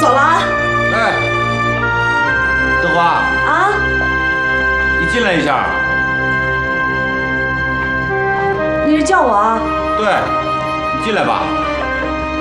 小兰。 哎，德华啊， 你进来一下。 你是叫我啊？ 对，你进来吧。